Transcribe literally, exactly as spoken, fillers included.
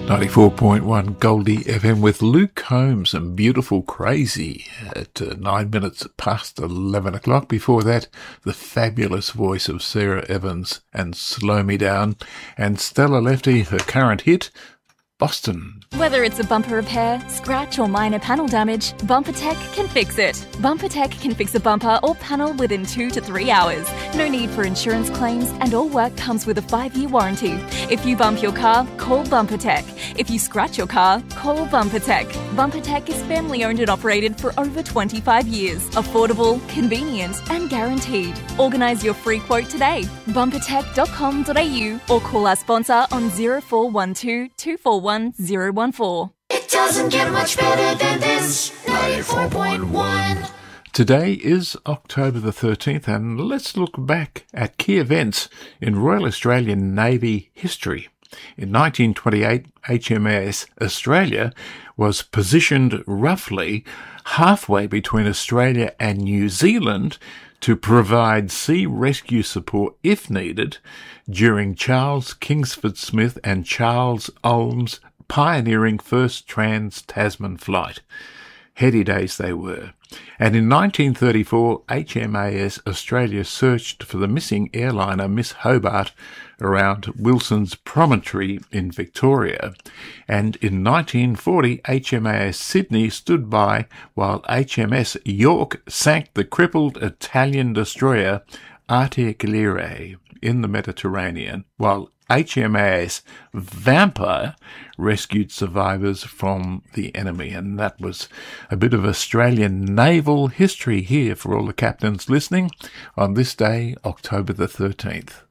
ninety-four point one Goldie F M with Luke Combs and Beautiful Crazy at uh, nine minutes past eleven o'clock. Before that, the fabulous voice of Sarah Evans and Slow Me Down, and Stella Lefty, her current hit, Boston. Whether it's a bumper repair, scratch or minor panel damage, BumperTech can fix it. BumperTech can fix a bumper or panel within two to three hours. No need for insurance claims and all work comes with a five-year warranty. If you bump your car, call BumperTech. If you scratch your car, call BumperTech. BumperTech is family owned and operated for over twenty-five years. Affordable, convenient and guaranteed. Organise your free quote today. bumper tech dot com dot a u or call our sponsor on zero four one two, two four one zero one four. It doesn't get much better than this. ninety-four point one. Today is October the thirteenth, and let's look back at key events in Royal Australian Navy history. In nineteen twenty-eight, H M S Australia was positioned roughly halfway between Australia and New Zealand to provide sea rescue support if needed during Charles Kingsford Smith and Charles Ulm's pioneering first trans-Tasman flight. Heady days they were. And in nineteen thirty-four, H M A S Australia searched for the missing airliner Miss Hobart around Wilson's Promontory in Victoria. And in nineteen forty, H M A S Sydney stood by while H M S York sank the crippled Italian destroyer Arte Galliere in the Mediterranean, while H M A S Vampire rescued survivors from the enemy. And that was a bit of Australian naval history here for all the captains listening on this day, October the thirteenth.